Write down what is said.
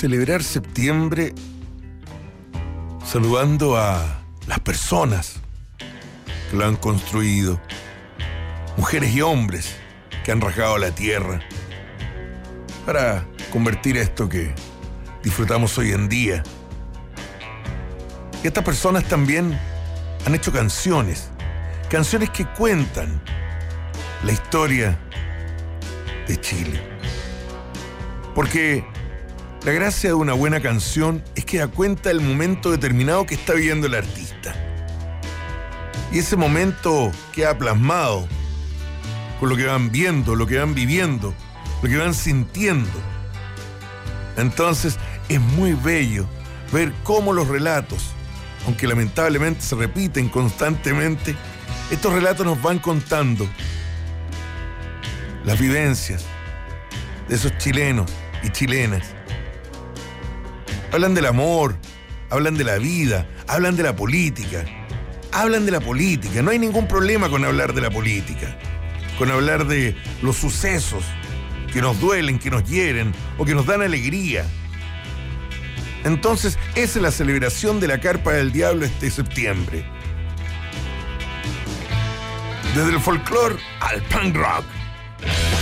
celebrar septiembre saludando a las personas que lo han construido, mujeres y hombres que han rasgado la tierra para convertir esto que disfrutamos hoy en día. Y estas personas también han hecho canciones que cuentan la historia de Chile. Porque la gracia de una buena canción es que da cuenta del momento determinado que está viviendo el artista. Y ese momento queda plasmado con lo que van viendo, lo que van viviendo, lo que van sintiendo. Entonces es muy bello ver cómo los relatos, aunque lamentablemente se repiten constantemente, estos relatos nos van contando las vivencias de esos chilenos y chilenas. Hablan del amor, hablan de la vida, hablan de la política. Hablan de la política. No hay ningún problema con hablar de la política, con hablar de los sucesos que nos duelen, que nos hieren o que nos dan alegría. Entonces, esa es la celebración de la Carpa del Diablo este septiembre. Desde el folclore al punk rock.